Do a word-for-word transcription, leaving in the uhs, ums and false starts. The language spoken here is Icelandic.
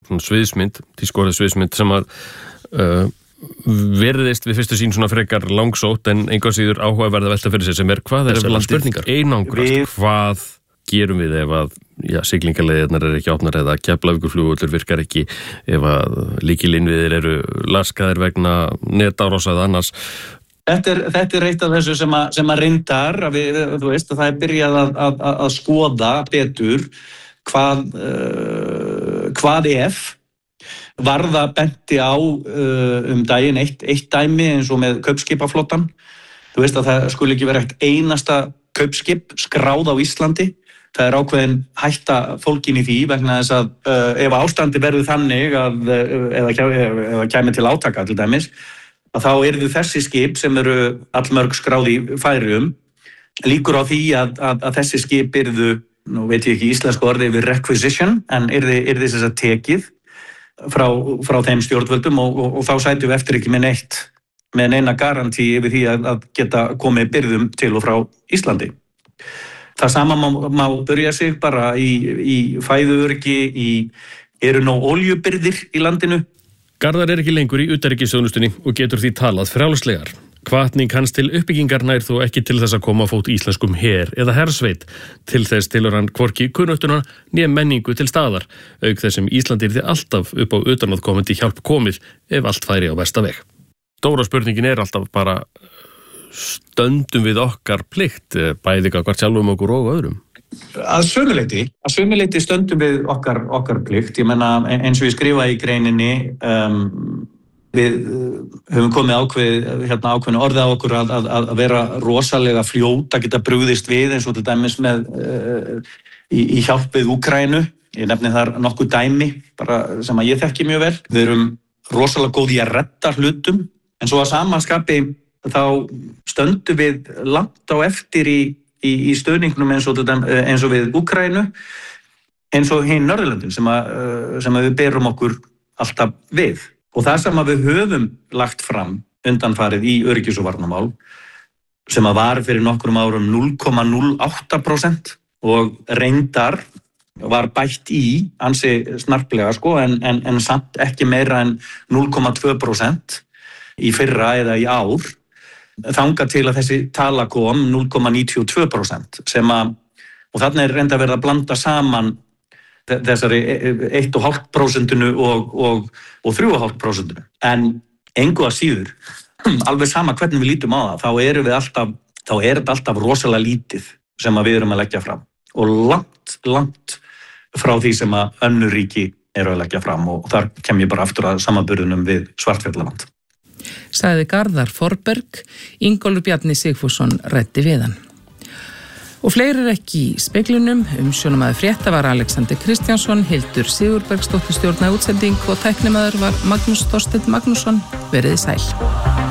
sviðsmynd, tískorið sviðsmynd sem að uh, verðist við fyrstu sín svona frekar langsótt en einhvað síður áhugaverða velta fyrir sér sem er hvað er landið einangrast, við... hvað gerum við ef að já, siglingaleiðirnar er ekki opnar eða Keflavíkurflugvöllur virkar ekki, ef að lykilinnviðir eru laskaðir vegna netárása eða annars. Þetta er, þetta er eitt af þessu sem að, sem að reyndar, að við, þú veist, að það er byrjað að, að, að skoða betur hvað, uh, hvað ef varða benti á uh, um daginn eitt, eitt dæmi eins og með kaupskipaflottan. Þú veist að það skulle ekki vera eitt einasta kaupskip skráð á Íslandi. Það er ákveðin hætta fólkin í því vegna þess að uh, ef ástandi verður þannig að uh, eða, eða kæmi til átaka til dæmis, að þá eru þessi skip sem eru allmörg skráð í Færeyjum líkur á því að, að, að þessi skip yrðu, nú veit ég ekki íslensku orðið yfir requisition, en yrði, yrði þess að tekið frá, frá þeim stjórnvöldum og, og, og þá sætum við eftir ekki með neitt, með neina garantí yfir því að, að geta komið byrðum til og frá Íslandi. Það sama má, má byrja sig bara í, í fæðuöryggi, í eru nóg oljubirgðir í landinu. Garðar er ekki lengur í utanríkisþjónustunni og getur því talað frjálslegar. Hvatning hans til uppbyggingar nær þó ekki til þess að koma á fót íslenskum her eða hersveit. Til þess tilur hann hvorki kunnuttuna né menningu til staðar, auk þess sem Ísland yrði alltaf upp á utanaðkomandi hjálp komið ef allt færi á versta veg. Stóra spurningin er alltaf bara stöndum við okkar plikt, bæði gagnvart sjálfum okkur og öðrum. Að sömuleyti, að sömuleyti stöndum við okkar, okkar plikt. Ég menna eins og ég skrifa í greininni, um, við höfum komið ákveð, hérna, ákveðinu orðið á okkur að, að, að vera rosalega fljót að geta brugðist við eins og til dæmis með uh, í, í hjálp við Úkraínu. Ég nefni þar nokkuð dæmi bara sem að ég þekki mjög vel. Við erum rosalega góð í að redda hlutum, en svo að samanskapi þá stöndum við langt á eftir í, í, í stöðningnum eins og, eins og við Úkraínu, eins og hinn Norðurlöndin sem, að, sem að við berum okkur alltaf við. Og það sem að við höfum lagt fram undanfarið í öryggis- og varnarmál sem að var fyrir nokkrum árum núll komma núll átta prósent og reyndar var bætt í ansi snarplega sko, en, en, en samt ekki meira en núll komma tvö prósent í fyrra eða í ár, þangað til að þessi tala kom núll komma níutíu og tvö prósent sem að, og þarna er reynda verið að blanda saman þessari eitt komma fimm prósentinu og, og, og þrjú komma fimm prósentinu. En engu að síður, alveg sama hvernig við lítum á það, þá erum við alltaf, þá er þetta alltaf rosalega lítið sem að við erum að leggja fram. Og langt, langt frá því sem að önnur ríki eru að leggja fram og þar kem ég bara aftur að samanburðunum við Svartfjallaland. Sagði Garðar Forberg, Ingólfur Bjarni Sigfússon ræddi við hann. Og fleiri er ekki í speglunum, umsjónamaður frétta var Alexander Kristjánsson, Hildur Sigurbergsdóttir stjórnaði útsending og tæknimaður var Magnús Þorsteinn Magnússon. Veriði sæl.